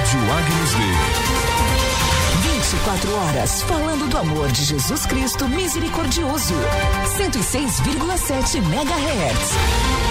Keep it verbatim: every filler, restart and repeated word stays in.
Rádio Agnus Dei. vinte e quatro horas falando do amor de Jesus Cristo misericordioso. cento e seis vírgula sete megahertz.